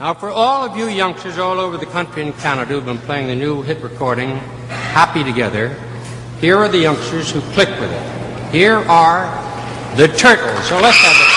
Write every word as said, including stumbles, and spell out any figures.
Now, for all of you youngsters all over the country and Canada who've been playing the new hit recording, Happy Together, here are the youngsters who clicked with it. Here are the Turtles. So let's have it.